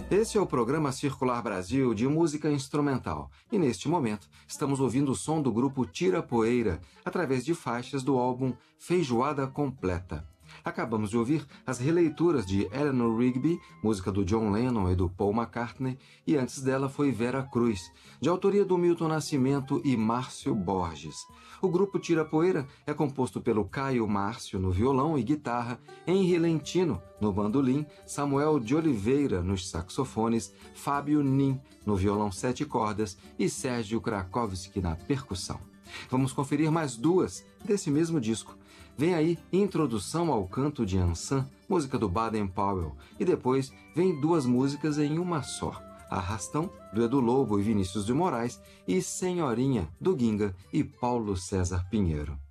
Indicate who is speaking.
Speaker 1: Esse é o programa Circular Brasil de música instrumental e neste momento estamos ouvindo o som do grupo Tira Poeira através de faixas do álbum Feijoada Completa. Acabamos de ouvir as releituras de Eleanor Rigby, música do John Lennon e do Paul McCartney, e antes dela foi Vera Cruz, de autoria do Milton Nascimento e Márcio Borges. O grupo Tira Poeira é composto pelo Caio Márcio no violão e guitarra, Henri Lentino no bandolim, Samuel de Oliveira nos saxofones, Fábio Nin no violão 7 cordas e Sérgio Krakowski na percussão. Vamos conferir mais duas desse mesmo disco. Vem aí Introdução ao Canto de Ançã, música do Baden Powell, e depois vem duas músicas em uma só. Arrastão, do Edu Lobo e Vinícius de Moraes, e Senhorinha, do Ginga e Paulo César Pinheiro.